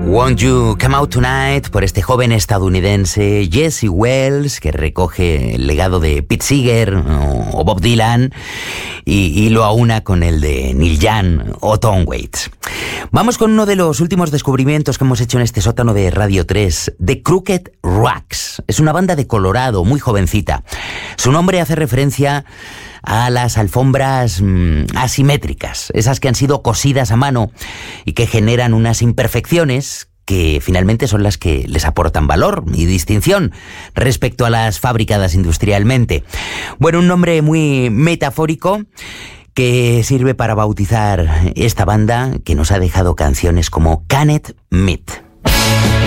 Won't You Come Out Tonight, por este joven estadounidense Jesse Wells, que recoge el legado de Pete Seeger o Bob Dylan y lo aúna con el de Neil Young o Tom Waits. Vamos con uno de los últimos descubrimientos que hemos hecho en este sótano de Radio 3, The Crooked Racks. Es una banda de Colorado, muy jovencita. Su nombre hace referencia a las alfombras asimétricas, esas que han sido cosidas a mano y que generan unas imperfecciones que finalmente son las que les aportan valor y distinción respecto a las fabricadas industrialmente. Bueno, un nombre muy metafórico que sirve para bautizar esta banda que nos ha dejado canciones como Can't Meet.